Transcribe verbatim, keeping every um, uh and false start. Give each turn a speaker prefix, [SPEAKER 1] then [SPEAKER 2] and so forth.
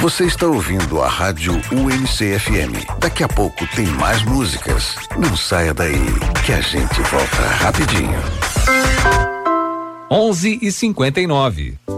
[SPEAKER 1] Você está ouvindo a Rádio U N C F M. Daqui a pouco tem mais músicas. Não saia daí, que a gente volta rapidinho.
[SPEAKER 2] onze e cinquenta e nove.